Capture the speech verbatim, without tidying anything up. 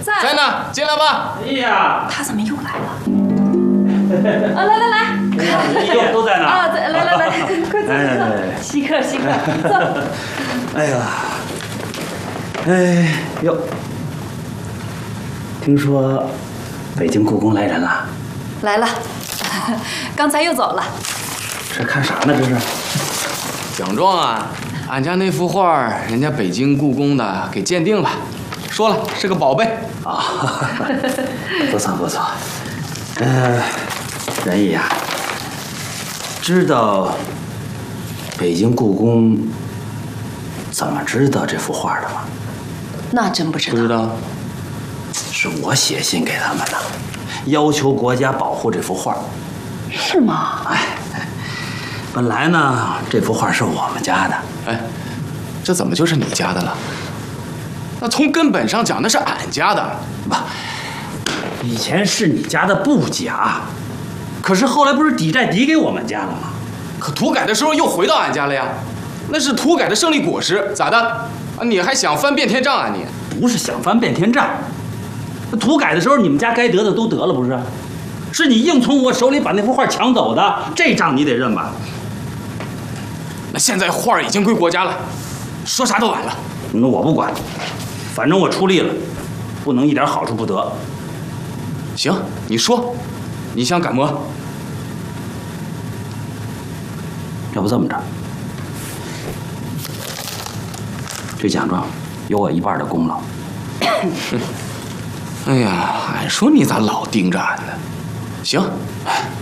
在。 在呢，进来吧。 哎呀， 他怎么又来了？啊，来来来， 哎呀，你又都在哪？ 啊，来来来来，快坐哎坐，稀客稀客，坐。 哎呀，哎呦，听说北京故宫来人了？ 来了，刚才又走了。 这看啥呢？这是？ 奖状啊，俺家那幅画，人家北京故宫的给鉴定了，说了是个宝贝啊，不错不错。呃，仁义呀，知道北京故宫怎么知道这幅画的吗？ 那真不知道。 不知道。 是我写信给他们的，要求国家保护这幅画。 是吗？ 哎，本来呢，这幅画是我们家的。 哎，这怎么就是你家的了？那从根本上讲，那是俺家的。 不，以前是你家的不假，可是后来不是抵债抵给我们家了吗？ 可土改的时候又回到俺家了呀，那是土改的胜利果实，咋的？啊，你还想翻遍天账啊你？ 不是想翻遍天账，土改的时候你们家该得的都得了，不是？是你硬从我手里把那幅画抢走的，这账你得认吧？ 那现在画已经归国家了，说啥都晚了。 那我不管，反正我出力了，不能一点好处不得。 行，你说，你想赶么？ 要不这么着，这奖状有我一半的功劳。 哎呀，俺说你咋老盯着俺呢？行，